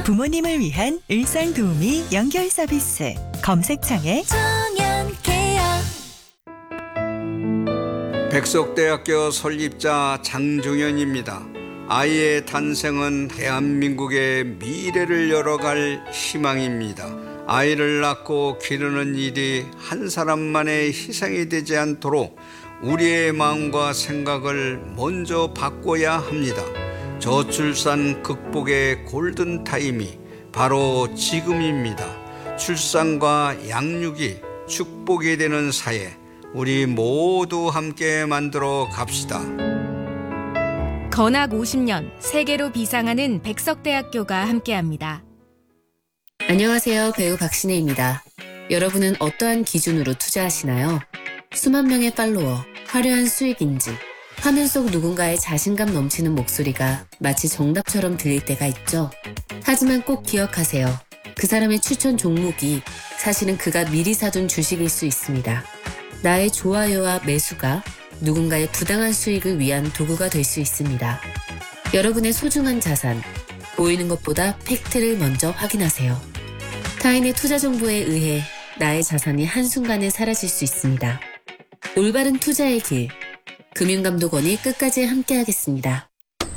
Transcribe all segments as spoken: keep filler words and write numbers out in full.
부모님을 위한 일상 도우미 연결 서비스. 검색창에 청년케어. 백석대학교 설립자 장종현입니다. 아이의 탄생은 대한민국의 미래를 열어갈 희망입니다. 아이를 낳고 기르는 일이 한 사람만의 희생이 되지 않도록 우리의 마음과 생각을 먼저 바꿔야 합니다. 저출산 극복의 골든타임이 바로 지금입니다. 출산과 양육이 축복이 되는 사회, 우리 모두 함께 만들어 갑시다. 건학 오십 년 세계로 비상하는 백석대학교가 함께합니다. 안녕하세요. 배우 박신혜입니다. 여러분은 어떠한 기준으로 투자하시나요? 수만 명의 팔로워, 화려한 수익인지, 화면 속 누군가의 자신감 넘치는 목소리가 마치 정답처럼 들릴 때가 있죠. 하지만 꼭 기억하세요. 그 사람의 추천 종목이 사실은 그가 미리 사둔 주식일 수 있습니다. 나의 좋아요와 매수가 누군가의 부당한 수익을 위한 도구가 될 수 있습니다. 여러분의 소중한 자산, 보이는 것보다 팩트를 먼저 확인하세요. 타인의 투자 정보에 의해 나의 자산이 한순간에 사라질 수 있습니다. 올바른 투자의 길, 금융감독원이 끝까지 함께하겠습니다.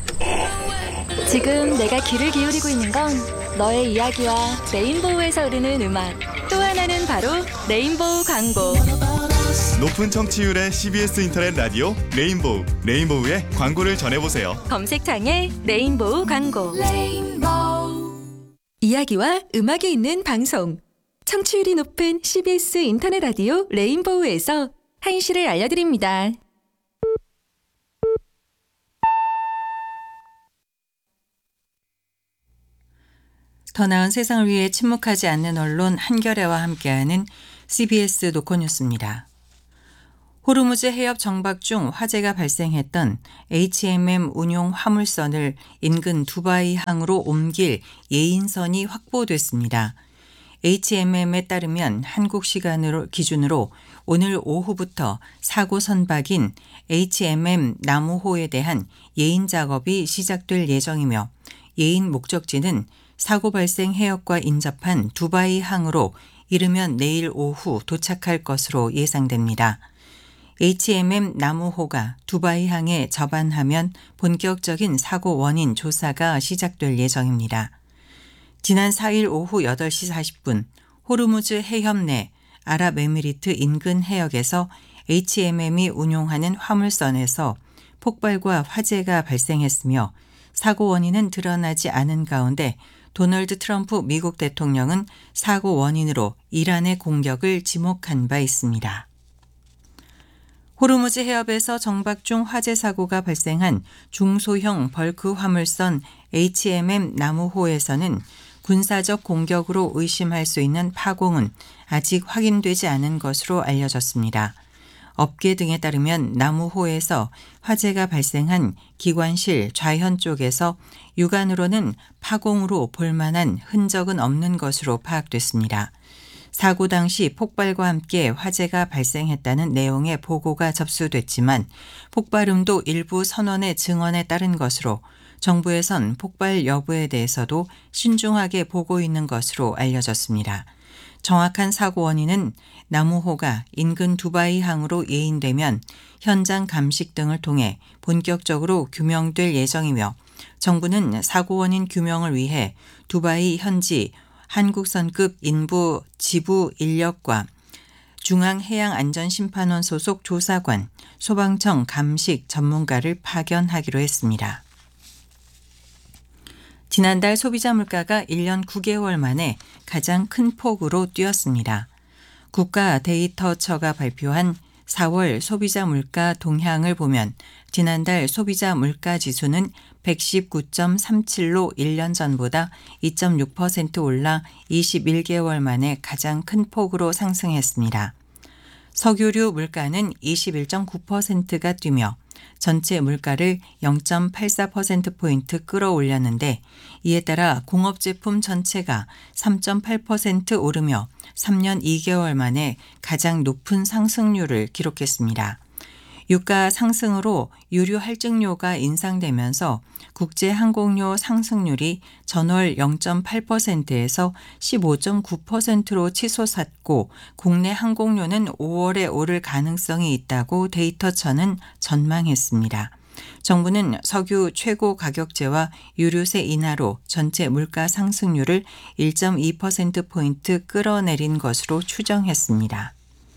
지금 내가 귀를 기울이고 있는 건 너의 이야기와 레인보우에서 흐르는 음악, 또 하나는 바로 레인보우 광고. 높은 청취율의 씨비에스 인터넷 라디오 레인보우, 레인보우의 광고를 전해보세요. 검색창에 레인보우 광고. 레인보우. 이야기와 음악이 있는 방송. 청취율이 높은 씨비에스 인터넷 라디오 레인보우에서 한시를 알려드립니다. 더 나은 세상을 위해 침묵하지 않는 언론 한겨레와 함께하는 씨비에스 노컷뉴스입니다. 호르무즈 해협 정박 중 화재가 발생했던 에이치엠엠 운용 화물선을 인근 두바이 항으로 옮길 예인선이 확보됐습니다. 에이치엠엠에 따르면 한국 시간으로 기준으로 오늘 오후부터 사고 선박인 에이치엠엠 나무호에 대한 예인 작업이 시작될 예정이며 예인 목적지는 사고 발생 해역과 인접한 두바이 항으로 이르면 내일 오후 도착할 것으로 예상됩니다. 에이치엠엠 나무호가 두바이 항에 접안하면 본격적인 사고 원인 조사가 시작될 예정입니다. 지난 사 일 오후 여덟 시 사십 분 호르무즈 해협 내 아랍에미리트 인근 해역에서 에이치엠엠이 운용하는 화물선에서 폭발과 화재가 발생했으며 사고 원인은 드러나지 않은 가운데 도널드 트럼프 미국 대통령은 사고 원인으로 이란의 공격을 지목한 바 있습니다. 호르무즈 해협에서 정박 중 화재 사고가 발생한 중소형 벌크 화물선 에이치엠엠 나무호에서는 군사적 공격으로 의심할 수 있는 파공은 아직 확인되지 않은 것으로 알려졌습니다. 업계 등에 따르면 나무호에서 화재가 발생한 기관실 좌현 쪽에서 육안으로는 파공으로 볼만한 흔적은 없는 것으로 파악됐습니다. 사고 당시 폭발과 함께 화재가 발생했다는 내용의 보고가 접수됐지만 폭발음도 일부 선원의 증언에 따른 것으로 정부에선 폭발 여부에 대해서도 신중하게 보고 있는 것으로 알려졌습니다. 정확한 사고 원인은 나무호가 인근 두바이 항으로 예인되면 현장 감식 등을 통해 본격적으로 규명될 예정이며 정부는 사고 원인 규명을 위해 두바이 현지 한국선급 인부 지부 인력과 중앙해양안전심판원 소속 조사관, 소방청 감식 전문가를 파견하기로 했습니다. 지난달 소비자 물가가 일 년 구 개월 만에 가장 큰 폭으로 뛰었습니다. 국가 데이터처가 발표한 사월 소비자 물가 동향을 보면 지난달 소비자 물가 지수는 백십구 점 삼칠로 일 년 전보다 이 점 육 퍼센트 올라 이십일 개월 만에 가장 큰 폭으로 상승했습니다. 석유류 물가는 이십일 점 구 퍼센트가 뛰며 전체 물가를 영 점 팔사 퍼센트포인트 끌어올렸는데 이에 따라 공업제품 전체가 삼 점 팔 퍼센트 오르며 삼 년 이 개월 만에 가장 높은 상승률을 기록했습니다. 유가 상승으로 유류 할증료가 인상되면서 국제 항공료 상승률이 전월 영 점 팔 퍼센트에서 십오 점 구 퍼센트로 치솟았고 국내 항공료는 오월에 오를 가능성이 있다고 데이터처는 전망했습니다. 정부는 석유 최고 가격제와 유류세 인하로 전체 물가 상승률을 일 점 이 퍼센트포인트 끌어내린 것으로 추정했습니다.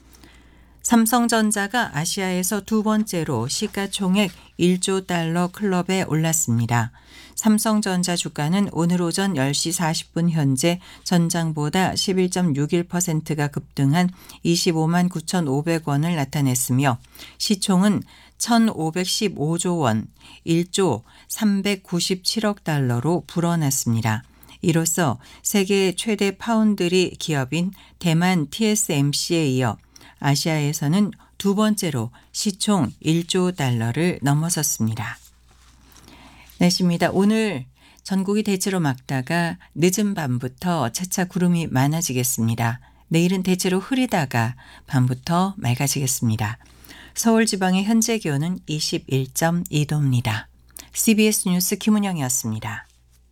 삼성전자가 아시아에서 두 번째로 시가총액 일조 달러 클럽에 올랐습니다. 삼성전자 주가는 오늘 오전 열 시 사십 분 현재 전장보다 십일 점 육일 퍼센트가 급등한 이십오만 구천오백 원을 나타냈으며 시총은 천오백십오조 원, 일조 삼백구십칠억 달러로 불어났습니다. 이로써 세계 최대 파운드리 기업인 대만 티에스엠씨에 이어 아시아에서는 두 번째로 시총 일조 달러를 넘어섰습니다. 날씨입니다. 오늘 전국이 대체로 맑다가 늦은 밤부터 차차 구름이 많아지겠습니다. 내일은 대체로 흐리다가 밤부터 맑아지겠습니다. 서울 지방의 현재 기온은 이십일 점 이 도입니다. 씨비에스 뉴스 김은영이었습니다.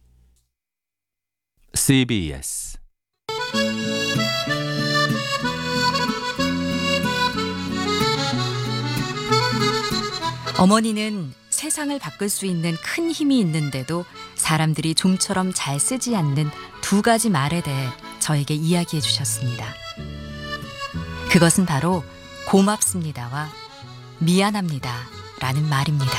씨비에스 어머니는 세상을 바꿀 수 있는 큰 힘이 있는데도 사람들이 좀처럼 잘 쓰지 않는 두 가지 말에 대해 저에게 이야기해 주셨습니다. 그것은 바로 고맙습니다와 미안합니다 라는 말입니다.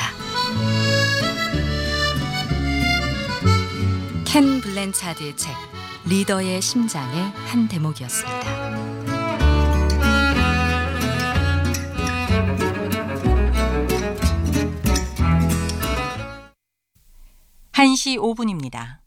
켄 블랜차드의 책 리더의 심장의 한 대목이었습니다. 한 시 오 분입니다.